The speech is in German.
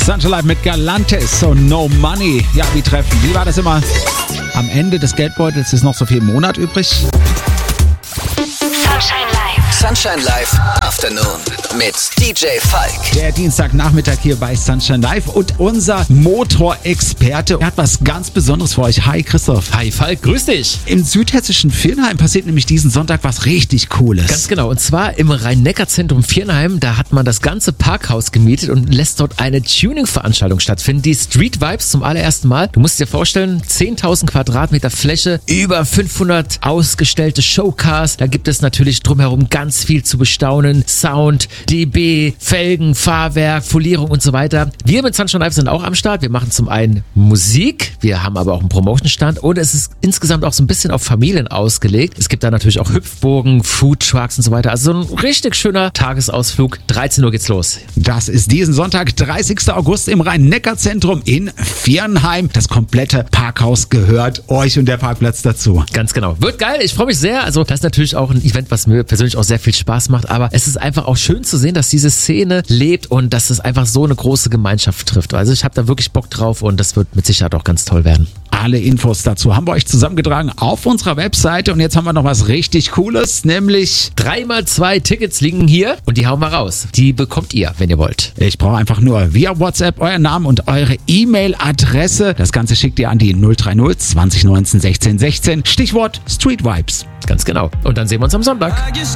Sunshine Live mit Galantis und No Money. Ja, wie treffen. Wie war das immer? Am Ende des Geldbeutels ist noch so viel im Monat übrig. Sunshine Live. Sunshine Live Afternoon mit DJ Falk. Der Dienstagnachmittag hier bei Sunshine Live und unser Motorexperte hat was ganz Besonderes für euch. Hi Christoph. Hi Falk, grüß dich. Im südhessischen Viernheim passiert nämlich diesen Sonntag was richtig Cooles. Ganz genau, und zwar im Rhein-Neckar-Zentrum Viernheim. Da hat man das ganze Parkhaus gemietet und lässt dort eine Tuning-Veranstaltung stattfinden. Die Street Vibes zum allerersten Mal. Du musst dir vorstellen, 10.000 Quadratmeter Fläche, über 500 ausgestellte Showcars. Da gibt es natürlich drumherum ganz viel zu bestaunen. Sound, DB, Felgen, Fahrwerk, Folierung und so weiter. Wir mit Sunshine Live sind auch am Start. Wir machen zum einen Musik, wir haben aber auch einen Promotion-Stand und es ist insgesamt auch so ein bisschen auf Familien ausgelegt. Es gibt da natürlich auch Hüpfburgen, Foodtrucks und so weiter. Also so ein richtig schöner Tagesausflug. 13 Uhr geht's los. Das ist diesen Sonntag, 30. August im Rhein-Neckar-Zentrum in Viernheim. Das komplette Parkhaus gehört euch und der Parkplatz dazu. Ganz genau. Wird geil. Ich freue mich sehr. Also das ist natürlich auch ein Event, was mir persönlich auch sehr viel Spaß macht. Aber es ist einfach auch schön zu sehen, dass diese Szene lebt und dass es einfach so eine große Gemeinschaft trifft. Also ich habe da wirklich Bock drauf und das wird mit Sicherheit auch ganz toll werden. Alle Infos dazu haben wir euch zusammengetragen auf unserer Webseite und jetzt haben wir noch was richtig Cooles, nämlich 3x2 Tickets liegen hier und die hauen wir raus. Die bekommt ihr, wenn ihr wollt. ich brauche einfach nur via WhatsApp euren Namen und eure E-Mail-Adresse. Das Ganze schickt ihr an die 030 20 19 16 16. Stichwort Street Vibes. Ganz genau. Und dann sehen wir uns am Sonntag.